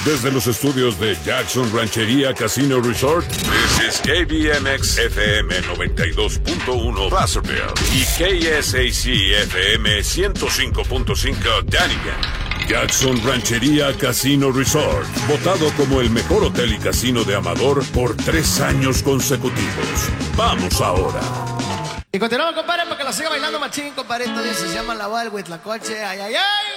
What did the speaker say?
Desde los estudios de Jackson Ranchería Casino Resort, this is KBMX FM 92.1 Placerville y KSAC FM 105.5 Dunnigan. Jackson Ranchería Casino Resort, votado como el mejor hotel y casino de Amador por 3 años consecutivos. Vamos ahora. Y continuamos, compadre, para que lo siga bailando machín, compadre. Esto se llama La Boda del Huitlacoche. ¡Ay, ay, ay!